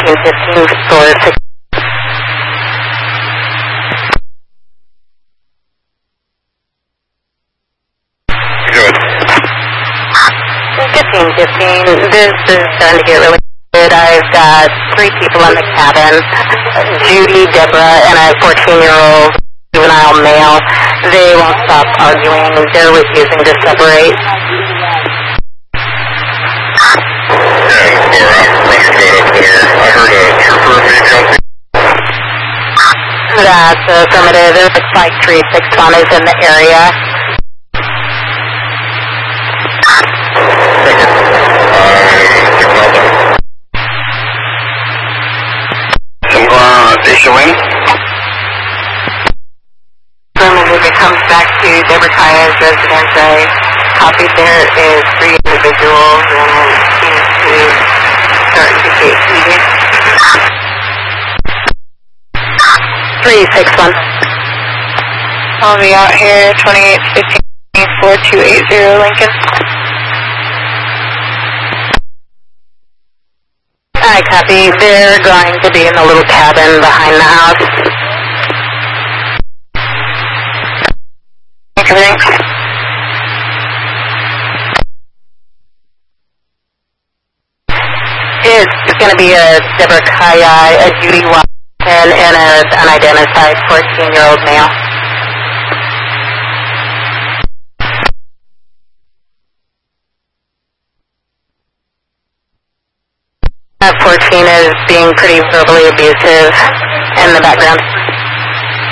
1415 for 6. Good. 1515, this is starting to get really good. I've got 3 people in the cabin, Judy, Deborah, and a 14-year-old juvenile male. They won't stop arguing. They're refusing to separate. I heard a trooper maybe on the... That's affirmative. It looks like 361 is in the area. Issuing. Affirmative, it comes back to Deborah Kaya's residence. I copied there is 3 individuals and it seems to start to get heated. 361. I'll be out here, 2815 4280 Lincoln. I copy. They're going to be in the little cabin behind the house. Everything. It's going to be a Deborah Kaya, a Judy Watson, and an unidentified 14-year-old male. That 14 is being pretty verbally abusive in the background.